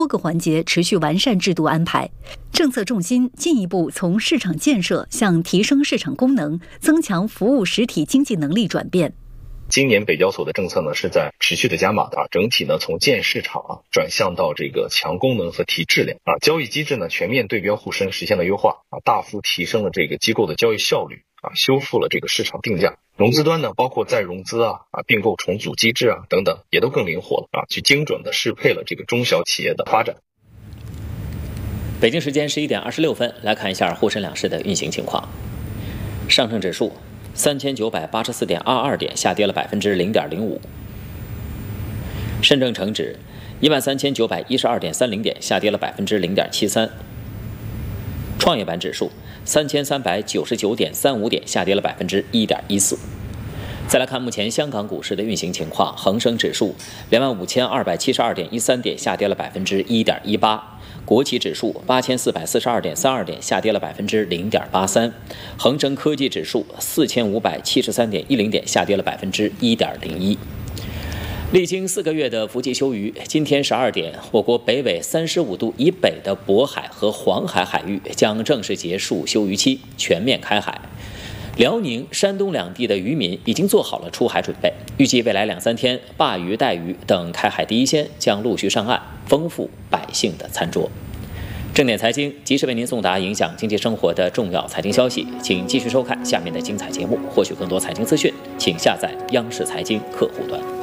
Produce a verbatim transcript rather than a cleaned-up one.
多个环节持续完善制度安排，政策重心进一步从市场建设向提升市场功能、增强服务实体经济能力转变。 今年北交所的政策呢是在持续的加码的啊，整体呢从建市场啊转向到这个强功能和提质量啊，交易机制呢全面对标沪深实现了优化啊，大幅提升了这个机构的交易效率啊，修复了这个市场定价。融资端呢包括再融资啊啊并购重组机制啊等等也都更灵活了啊，去精准的适配了这个中小企业的发展。 北京时间十一点二十六分，来看一下沪深两市的运行情况。上证指数三千九百八十四点二二点，下跌了百分之零点零五。深证成指一万三千九百一十二点三零点，下跌了百分之零点七三。创业板指数三千三百九十九点三五点，下跌了百分之一点一四。再来看目前香港股市的运行情况，恒生指数两万五千二百七十二点一三点，下跌了百分之一点一八。国企指数八千四百四十二点三二点，下跌了百分之零点八三。恒生科技指数四千五百七十三点一零点，下跌了百分之一点零一。历经四个月的伏季休渔，今天十二点，我国北纬三十五度以北的渤海和黄海海域将正式结束休渔期，全面开海。辽宁、山东两地的渔民已经做好了出海准备，预计未来两三天，鲅鱼、带鱼等开海第一鲜将陆续上岸，丰富百姓的餐桌。正点财经及时为您送达影响经济生活的重要财经消息，请继续收看下面的精彩节目。获取更多财经资讯，请下载央视财经客户端。